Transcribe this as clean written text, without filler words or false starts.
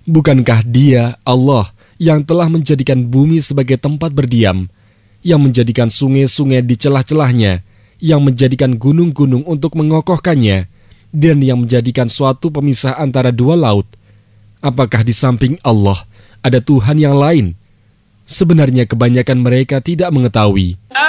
Bukankah Dia, Allah, yang telah menjadikan bumi sebagai tempat berdiam, yang menjadikan sungai-sungai di celah-celahnya, yang menjadikan gunung-gunung untuk mengokohkannya, dan yang menjadikan suatu pemisah antara dua laut? Apakah di samping Allah ada Tuhan yang lain? Sebenarnya kebanyakan mereka tidak mengetahui.